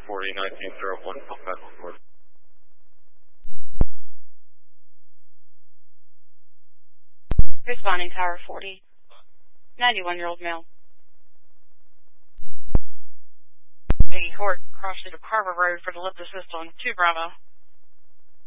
40, 1901, Halifax, Florida. Responding Tower 40. 91-year-old male. The Hort crossing of Carver Road for the lift assist on 2 Bravo.